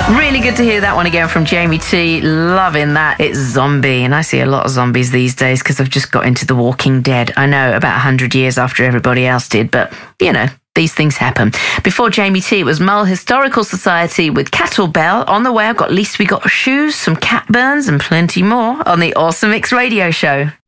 Really good to hear that one again from Jamie T. Loving that. It's Zombie. And I see a lot of zombies these days because I've just got into The Walking Dead. I know, about 100 years after everybody else did, but, you know, these things happen. Before Jamie T, it was Mull Historical Society with Cattle Bell. On the way, I've got Least We Got Shoes, some Cat Burns and plenty more on the Awesome Mix Radio Show.